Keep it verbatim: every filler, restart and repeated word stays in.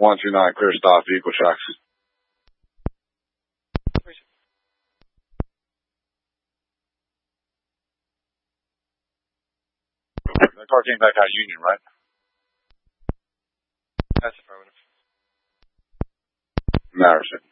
one two nine, clear stop, vehicle tracks. The car came back out of Union, right? That's affirmative. Madison.